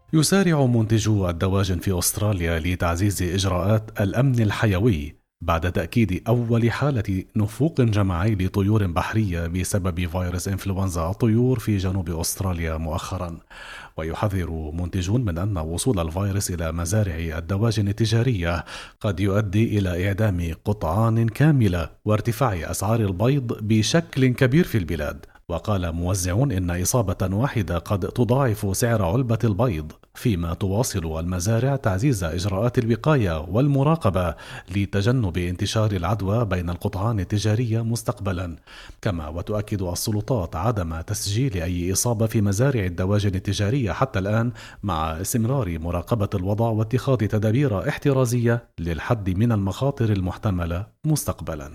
يسارع منتجو الدواجن في أستراليا لتعزيز إجراءات الأمن الحيوي بعد تأكيد أول حالة نفوق جماعي لطيور بحرية بسبب فيروس إنفلونزا الطيور في جنوب أستراليا مؤخرا. ويحذر منتجون من أن وصول الفيروس إلى مزارع الدواجن التجارية قد يؤدي إلى إعدام قطعان كاملة وارتفاع أسعار البيض بشكل كبير في البلاد. وقال موزعون إن إصابة واحدة قد تضاعف سعر علبة البيض، فيما تواصل المزارع تعزيز إجراءات الوقاية والمراقبة لتجنب انتشار العدوى بين القطعان التجارية مستقبلا. كما وتؤكد السلطات عدم تسجيل أي إصابة في مزارع الدواجن التجارية حتى الآن، مع استمرار مراقبة الوضع واتخاذ تدابير احترازية للحد من المخاطر المحتملة مستقبلا.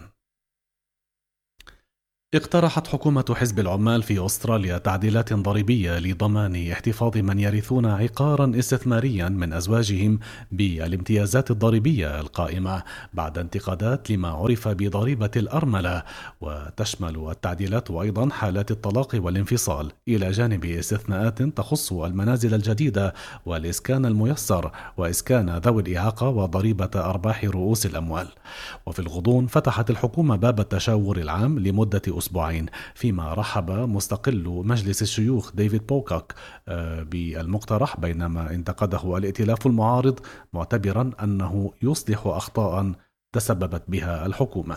اقترحت حكومة حزب العمال في أستراليا تعديلات ضريبية لضمان احتفاظ من يرثون عقارا استثماريا من أزواجهم بالامتيازات الضريبية القائمة بعد انتقادات لما عرف بضريبة الأرملة. وتشمل التعديلات أيضا حالات الطلاق والانفصال، إلى جانب استثناءات تخص المنازل الجديدة والإسكان الميسر وإسكان ذوي الإعاقة وضريبة أرباح رؤوس الأموال. وفي الغضون فتحت الحكومة باب التشاور العام لمدة أسبوعين، فيما رحب مستقل مجلس الشيوخ ديفيد بوكوك بالمقترح، بينما انتقده الائتلاف المعارض معتبرا أنه يصلح أخطاء تسببت بها الحكومة.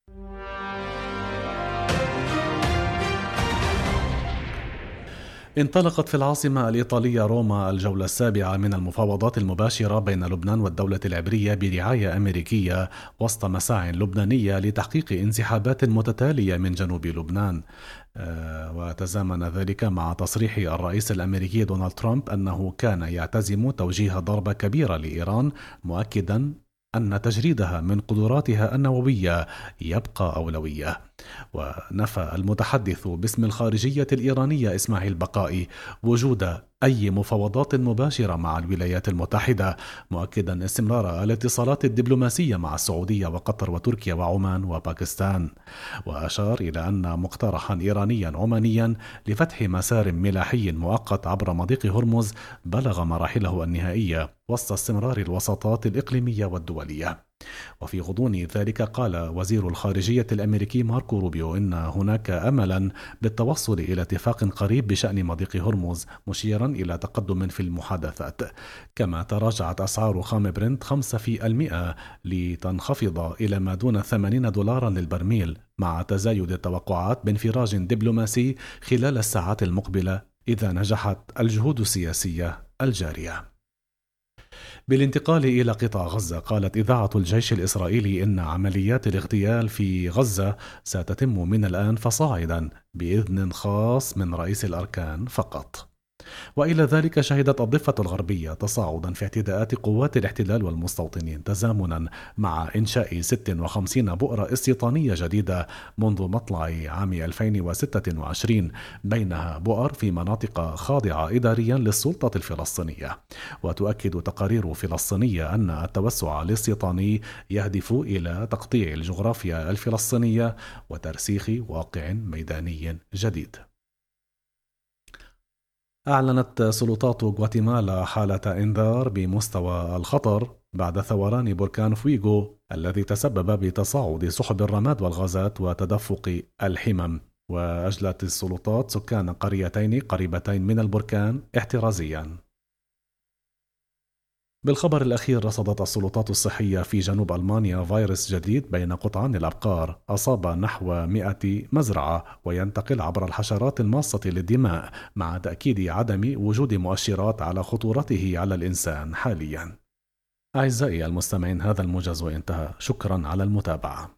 انطلقت في العاصمة الإيطالية روما الجولة السابعة من المفاوضات المباشرة بين لبنان والدولة العبرية برعاية أمريكية، وسط مساع لبنانية لتحقيق انسحابات متتالية من جنوب لبنان. وتزامن ذلك مع تصريح الرئيس الأمريكي دونالد ترامب أنه كان يعتزم توجيه ضربة كبيرة لإيران، مؤكدا أن تجريدها من قدراتها النووية يبقى أولوية. ونفى المتحدث باسم الخارجية الإيرانية إسماعيل بقائي وجود أي مفاوضات مباشرة مع الولايات المتحدة، مؤكدا استمرار الاتصالات الدبلوماسية مع السعودية وقطر وتركيا وعمان وباكستان. وأشار إلى أن مقترحا إيرانيا عمانيا لفتح مسار ملاحي مؤقت عبر مضيق هرمز بلغ مراحله النهائية وسط استمرار الوساطات الإقليمية والدولية. وفي غضون ذلك قال وزير الخارجية الأمريكي ماركو روبيو إن هناك أملا بالتوصل إلى اتفاق قريب بشأن مضيق هرمز، مشيرا إلى تقدم في المحادثات. كما تراجعت أسعار خام برنت 5% لتنخفض إلى ما دون $80 للبرميل، مع تزايد التوقعات بانفراج دبلوماسي خلال الساعات المقبلة إذا نجحت الجهود السياسية الجارية. بالانتقال إلى قطاع غزة، قالت إذاعة الجيش الإسرائيلي إن عمليات الاغتيال في غزة ستتم من الآن فصاعدا بإذن خاص من رئيس الأركان فقط. وإلى ذلك شهدت الضفة الغربية تصاعدا في اعتداءات قوات الاحتلال والمستوطنين، تزامنا مع إنشاء 56 بؤرة استيطانية جديدة منذ مطلع عام 2026، بينها بؤر في مناطق خاضعة إداريا للسلطة الفلسطينية. وتؤكد تقارير فلسطينية أن التوسع الاستيطاني يهدف إلى تقطيع الجغرافيا الفلسطينية وترسيخ واقع ميداني جديد. أعلنت سلطات غواتيمالا حالة إنذار بمستوى الخطر بعد ثوران بركان فويغو الذي تسبب بتصاعد سحب الرماد والغازات وتدفق الحمم. وأجلت السلطات سكان قريتين قريبتين من البركان احترازيا. بالخبر الأخير، رصدت السلطات الصحية في جنوب ألمانيا فيروس جديد بين قطعان الأبقار أصاب نحو 100 مزرعة وينتقل عبر الحشرات الماصة للدماء، مع تأكيد عدم وجود مؤشرات على خطورته على الإنسان حاليا. أعزائي المستمعين، هذا الموجز انتهى. شكرا على المتابعة.